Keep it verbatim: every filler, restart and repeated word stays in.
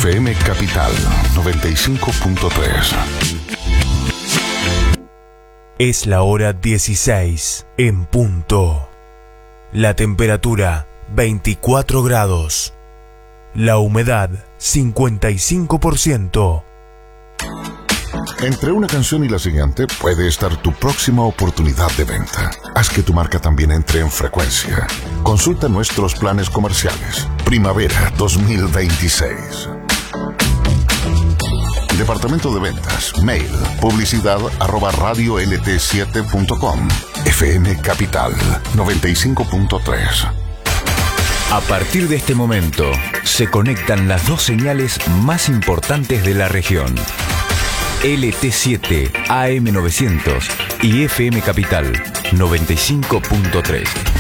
F M Capital noventa y cinco punto tres. Es la hora dieciséis en punto. La temperatura veinticuatro grados. La humedad cincuenta y cinco por ciento. Entre una canción y la siguiente puede estar tu próxima oportunidad de venta. Haz que tu marca también entre en frecuencia. Consulta nuestros planes comerciales. Primavera dos mil veintiséis. Departamento de Ventas. Mail. Publicidad arroba radio l t siete punto com. F M Capital noventa y cinco punto tres. A partir de este momento, se conectan las dos señales más importantes de la región. L T siete A M novecientos y F M Capital noventa y cinco punto tres.